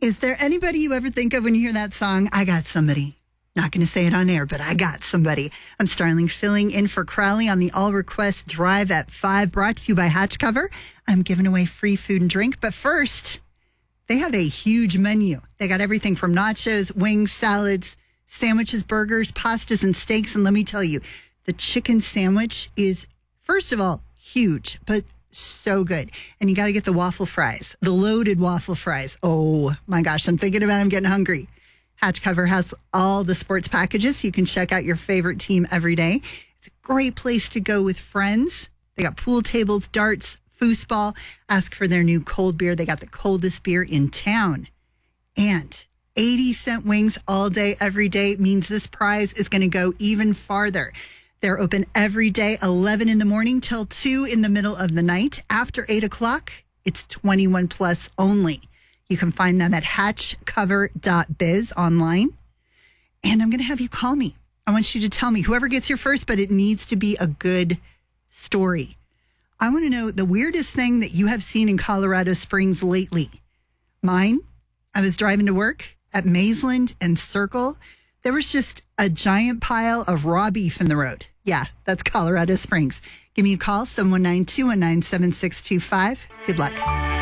Is there anybody you ever think of when you hear that song? I got somebody. Not going to say it on air, but I got somebody. I'm Starling filling in for Crowley on the All Request Drive at 5, brought to you by Hatch Cover. I'm giving away free food and drink, but first, they have a huge menu. They got everything from nachos, wings, salads, sandwiches, burgers, pastas, and steaks. And let me tell you, the chicken sandwich is, first of all, huge, but so good. And you got to get the waffle fries, the loaded waffle fries. Oh my gosh, I'm thinking about it. I'm getting hungry. Hatch Cover has all the sports packages, so you can check out your favorite team every day. It's a great place to go with friends. They got pool tables, darts, foosball. Ask for their new cold beer. They got the coldest beer in town. And 80-cent wings all day, every day means this prize is going to go even farther. They're open every day, 11 in the morning till 2 in the middle of the night. After 8 o'clock, it's 21 plus only. You can find them at hatchcover.biz online. And I'm going to have you call me. I want you to tell me, whoever gets here first, but it needs to be a good story. I want to know the weirdest thing that you have seen in Colorado Springs lately. Mine, I was driving to work at Mazeland and Circle. There was just a giant pile of raw beef in the road. Yeah, that's Colorado Springs. Give me a call, 719-219-7625. Good luck.